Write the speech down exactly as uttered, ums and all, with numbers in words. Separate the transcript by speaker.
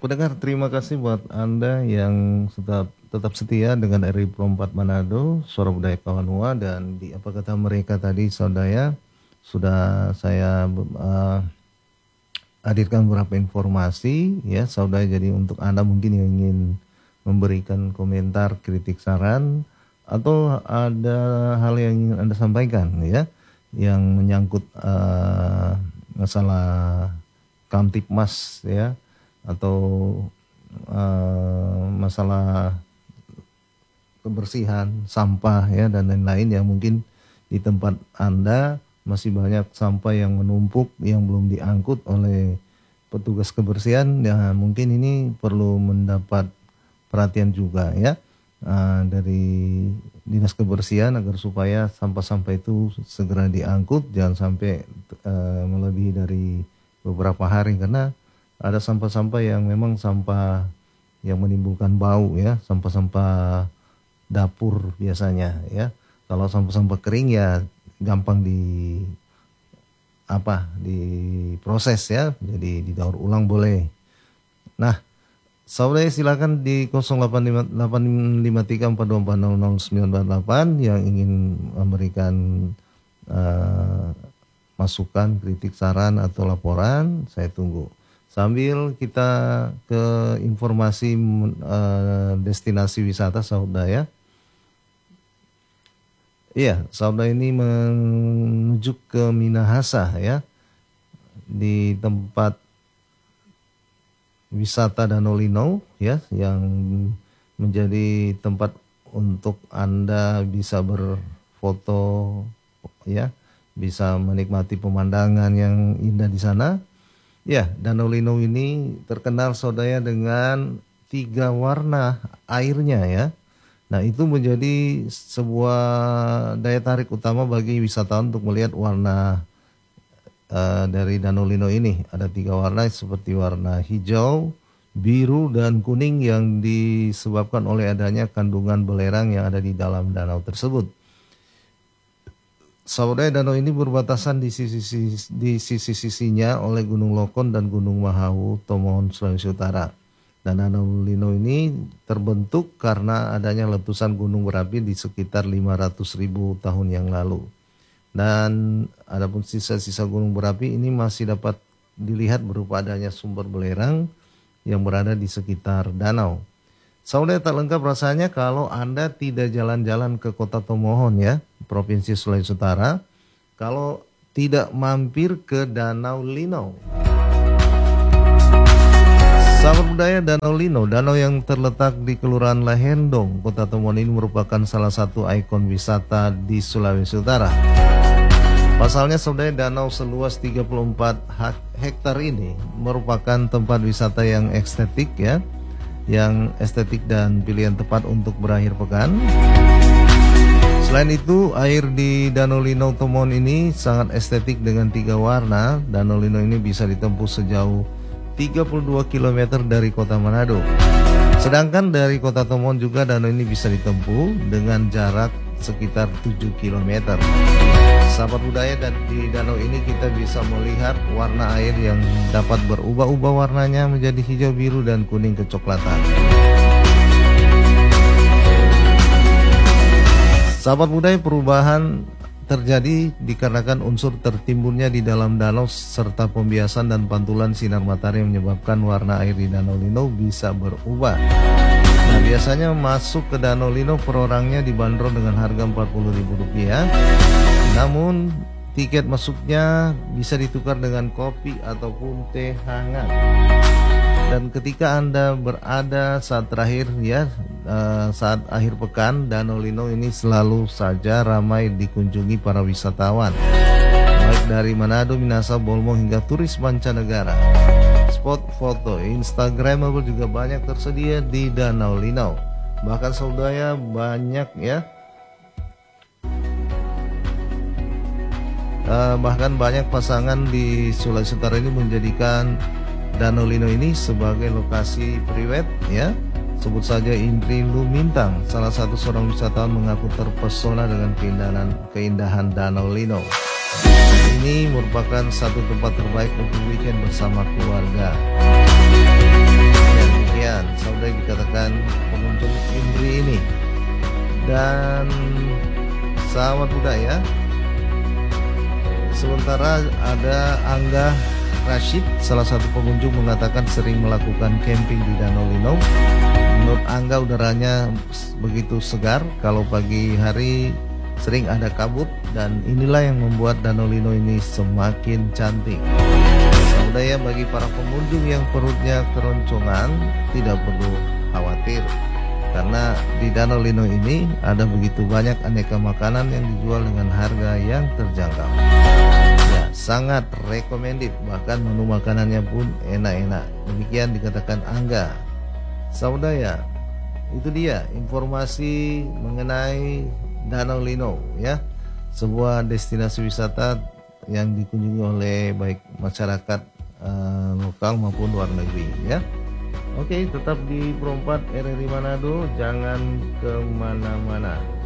Speaker 1: pendengar, terima kasih buat Anda yang tetap, tetap setia dengan R I Pro empat Manado, Suara Budaya Kawanua, dan di apa kata mereka tadi, saudara, sudah saya uh, hadirkan beberapa informasi, ya, saudara. Jadi untuk Anda mungkin yang ingin memberikan komentar, kritik, saran, atau ada hal yang ingin Anda sampaikan, ya, yang menyangkut uh, masalah Kamtipmas, ya, atau uh, masalah kebersihan, sampah, ya, dan lain-lain yang mungkin di tempat Anda masih banyak sampah yang menumpuk yang belum diangkut oleh petugas kebersihan, ya, mungkin ini perlu mendapat perhatian juga, ya, uh, dari dinas kebersihan agar supaya sampah-sampah itu segera diangkut, jangan sampai uh, melebihi dari beberapa hari, karena ada sampah-sampah yang memang sampah yang menimbulkan bau, ya, sampah-sampah dapur biasanya, ya. Kalau sampah-sampah kering ya gampang di apa diproses, ya, jadi didaur ulang boleh. Nah, saudara silakan di nol delapan lima delapan lima tiga empat dua empat nol nol sembilan delapan yang ingin memberikan uh, masukan, kritik, saran, atau laporan, saya tunggu. Sambil kita ke informasi uh, destinasi wisata, saudara, ya. Iya, saudara, ini menuju ke Minahasa, ya, di tempat wisata Danau Linau, ya, yang menjadi tempat untuk Anda bisa berfoto, ya, bisa menikmati pemandangan yang indah di sana. Ya, Danau Linau ini terkenal, saudara, dengan tiga warna airnya, ya. Nah, itu menjadi sebuah daya tarik utama bagi wisatawan untuk melihat warna uh, dari Danau Linau ini. Ada tiga warna seperti warna hijau, biru, dan kuning yang disebabkan oleh adanya kandungan belerang yang ada di dalam danau tersebut. Saudara, danau ini berbatasan di sisi di sisi-sisinya oleh Gunung Lokon dan Gunung Mahawu, Tomohon, Sulawesi Utara. Dan Danau Linau ini terbentuk karena adanya letusan gunung berapi di sekitar lima ratus ribu tahun yang lalu. Dan adapun sisa-sisa gunung berapi ini masih dapat dilihat berupa adanya sumber belerang yang berada di sekitar danau. Saudara, tak lengkap rasanya kalau Anda tidak jalan-jalan ke Kota Tomohon, ya, Provinsi Sulawesi Utara, kalau tidak mampir ke Danau Linau. Sahabat budaya, Danau Linau, danau yang terletak di Kelurahan Lahendong, Kota Tomohon ini merupakan salah satu ikon wisata di Sulawesi Utara. Pasalnya, saudara, danau seluas tiga puluh empat hektar ini merupakan tempat wisata yang estetik, ya, yang estetik dan pilihan tepat untuk berakhir pekan. Selain itu, air di Danau Linau Tomohon ini sangat estetik dengan tiga warna. Danau Linau ini bisa ditempuh sejauh tiga puluh dua kilometer dari kota Manado. Sedangkan dari kota Tomohon juga danau ini bisa ditempuh dengan jarak sekitar tujuh kilometer. Sahabat budaya, dan di danau ini kita bisa melihat warna air yang dapat berubah-ubah warnanya menjadi hijau, biru, dan kuning kecoklatan. Sahabat budaya, perubahan terjadi dikarenakan unsur tertimbunnya di dalam danau serta pembiasan dan pantulan sinar matahari yang menyebabkan warna air di Danau Linau bisa berubah. Nah, biasanya masuk ke Danau Linau per orangnya dibanderol dengan harga empat puluh ribu rupiah. Namun tiket masuknya bisa ditukar dengan kopi ataupun teh hangat. Dan ketika Anda berada saat terakhir, ya, saat akhir pekan, Danau Linau ini selalu saja ramai dikunjungi para wisatawan, baik dari Manado, Minahasa, Bolmo, hingga turis mancanegara. Spot foto Instagramable juga banyak tersedia di Danau Linau. Bahkan saudara, banyak, ya, uh, bahkan banyak pasangan di Sulawesi Utara ini menjadikan Danau Linau ini sebagai lokasi priwet, ya. Sebut saja Indri Lumintang, salah satu seorang wisatawan, mengaku terpesona dengan keindahan, keindahan Danau Linau. Ini merupakan satu tempat terbaik untuk weekend bersama keluarga. Ya, dan sahabat budaya. Sementara ada Angga Rashid, salah satu pengunjung, mengatakan sering melakukan camping di Danau Linau. Menurut Angga udaranya begitu segar, kalau pagi hari sering ada kabut, dan inilah yang membuat Danau Linau ini semakin cantik. Budaya, bagi para pengunjung yang perutnya keroncongan tidak perlu khawatir, karena di Danau Linau ini ada begitu banyak aneka makanan yang dijual dengan harga yang terjangkau. Ya, sangat recommended, bahkan menu makanannya pun enak-enak. Demikian dikatakan Angga. Saudara, itu dia informasi mengenai Danau Linau ya, sebuah destinasi wisata yang dikunjungi oleh baik masyarakat uh, lokal maupun luar negeri ya. Oke, tetap di Pro empat R R I Manado, jangan kemana-mana.